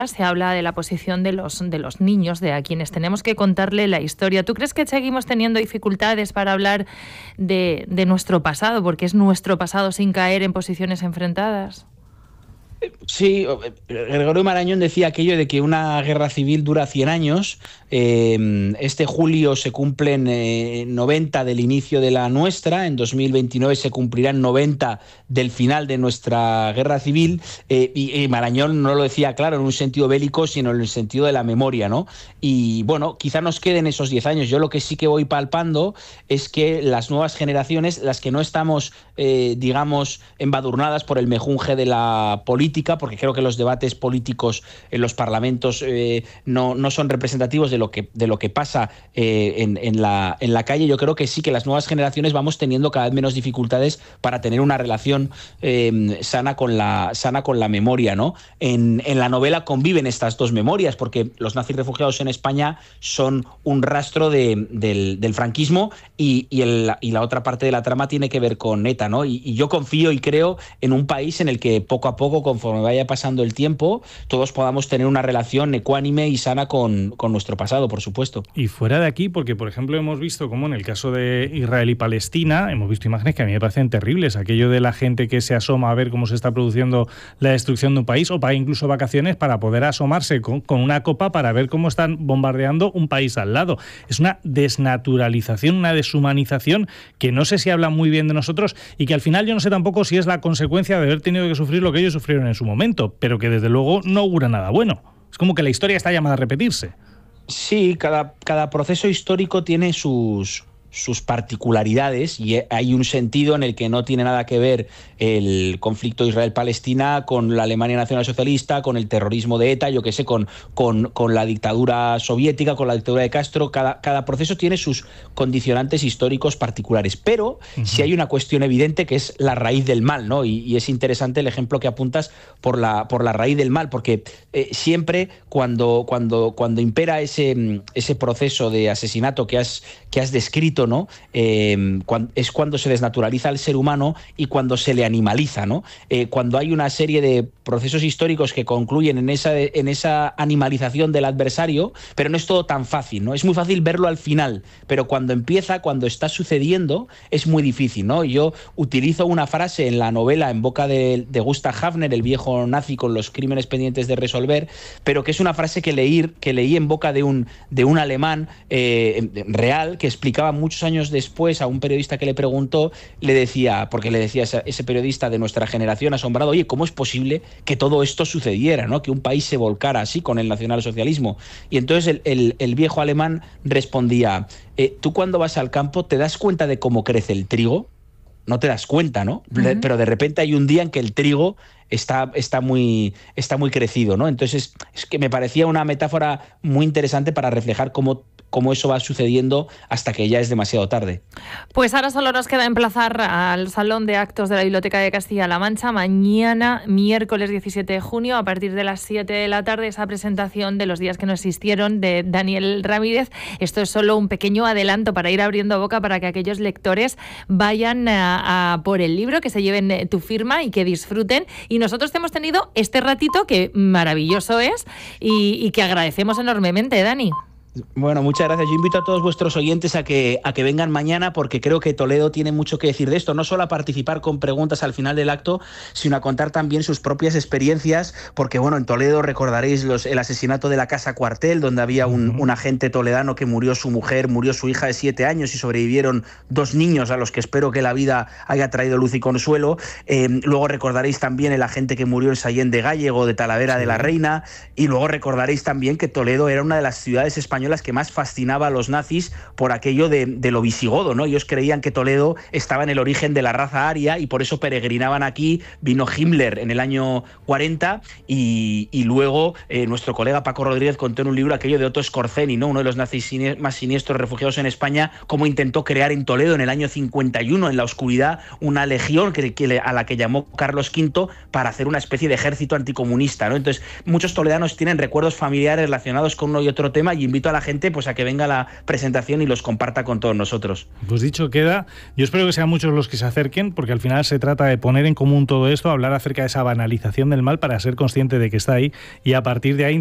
se habla de la posición de los niños, de a quienes tenemos que contarle la historia. ¿Tú crees que seguimos teniendo dificultades para hablar de nuestro pasado, porque es nuestro pasado, sin caer en posiciones enfrentadas? Sí, Gregorio Marañón decía aquello de que una guerra civil dura 100 años. Este julio se cumplen 90 del inicio de la nuestra, en 2029 se cumplirán 90 del final de nuestra guerra civil, y Marañón no lo decía, claro, en un sentido bélico, sino en el sentido de la memoria, ¿no? Y bueno, quizá nos queden esos 10 años. Yo lo que sí que voy palpando es que las nuevas generaciones, las que no estamos, digamos, embadurnadas por el mejunje de la política, porque creo que los debates políticos en los parlamentos no son representativos de lo que pasa en la calle. Yo creo que sí, que las nuevas generaciones vamos teniendo cada vez menos dificultades para tener una relación sana con la memoria, ¿no? En la novela conviven estas dos memorias, porque los nazis refugiados en España son un rastro del franquismo, y la otra parte de la trama tiene que ver con ETA, ¿no? Y yo confío y creo en un país en el que poco a poco, conforme vaya pasando el tiempo, todos podamos tener una relación ecuánime y sana con nuestro pasado, por supuesto. Y fuera de aquí, porque por ejemplo hemos visto como en el caso de Israel y Palestina, hemos visto imágenes que a mí me parecen terribles, aquello de la gente que se asoma a ver cómo se está produciendo la destrucción de un país, o paga incluso vacaciones para poder asomarse con una copa para ver cómo están bombardeando un país al lado. Es una desnaturalización, una deshumanización que no sé si habla muy bien de nosotros, y que al final yo no sé tampoco si es la consecuencia de haber tenido que sufrir lo que ellos sufrieron en su momento, pero que desde luego no augura nada bueno. Es como que la historia está llamada a repetirse. Sí, cada proceso histórico tiene sus particularidades, y hay un sentido en el que no tiene nada que ver el conflicto Israel-Palestina con la Alemania nacionalsocialista, con el terrorismo de ETA, yo qué sé, con la dictadura soviética, con la dictadura de Castro. Cada proceso tiene sus condicionantes históricos particulares, pero sí hay una cuestión evidente, que es la raíz del mal, ¿no? Y es interesante el ejemplo que apuntas por la raíz del mal, porque siempre cuando impera ese proceso de asesinato que has descrito, ¿no? Es cuando se desnaturaliza al ser humano y cuando se le animaliza, ¿no? Cuando hay una serie de procesos históricos que concluyen en esa animalización del adversario, pero no es todo tan fácil, ¿no? Es muy fácil verlo al final, pero cuando está sucediendo, es muy difícil, ¿no? Yo utilizo una frase en la novela en boca de Gustav Hafner, el viejo nazi con los crímenes pendientes de resolver, pero que es una frase que leí en boca de un alemán real, que explicaba muchos años después a un periodista que le preguntó, le decía ese periodista de nuestra generación asombrado: oye, ¿cómo es posible que todo esto sucediera, ¿no? Que un país se volcara así con el nacionalsocialismo? Y entonces el viejo alemán respondía: tú cuando vas al campo te das cuenta de cómo crece el trigo, no te das cuenta, ¿no? Pero de repente hay un día en que el trigo está muy crecido, ¿no? Entonces es que me parecía una metáfora muy interesante para reflejar cómo eso va sucediendo hasta que ya es demasiado tarde. Pues ahora solo nos queda emplazar al Salón de Actos de la Biblioteca de Castilla-La Mancha mañana, miércoles 17 de junio, a partir de las 7 de la tarde, esa presentación de Los días que no existieron de Daniel Ramírez. Esto es solo un pequeño adelanto para ir abriendo boca para que aquellos lectores vayan a por el libro, que se lleven tu firma y que disfruten. Y nosotros te hemos tenido este ratito que maravilloso es y que agradecemos enormemente, Dani. Bueno, muchas gracias. Yo invito a todos vuestros oyentes a que vengan mañana, porque creo que Toledo tiene mucho que decir de esto, no solo a participar con preguntas al final del acto, sino a contar también sus propias experiencias, porque bueno, en Toledo recordaréis el asesinato de la Casa Cuartel, donde había un agente toledano que murió su mujer, murió su hija de 7 años y sobrevivieron 2 niños a los que espero que la vida haya traído luz y consuelo. Luego recordaréis también el agente que murió en Sallén de Gállego, de Talavera de la Reina, y luego recordaréis también que Toledo era una de las ciudades españolas que más fascinaba a los nazis por aquello de lo visigodo, ¿no? Ellos creían que Toledo estaba en el origen de la raza aria y por eso peregrinaban aquí. Vino Himmler en el año 40 y luego nuestro colega Paco Rodríguez contó en un libro aquello de Otto Skorzeny, ¿no? Uno de los nazis más siniestros refugiados en España, cómo intentó crear en Toledo en el año 51, en la oscuridad, una legión a la que llamó Carlos V para hacer una especie de ejército anticomunista, ¿no? Entonces, muchos toledanos tienen recuerdos familiares relacionados con uno y otro tema, y invito a la gente pues a que venga a la presentación y los comparta con todos nosotros. Pues dicho queda, yo espero que sean muchos los que se acerquen, porque al final se trata de poner en común todo esto, hablar acerca de esa banalización del mal para ser consciente de que está ahí y a partir de ahí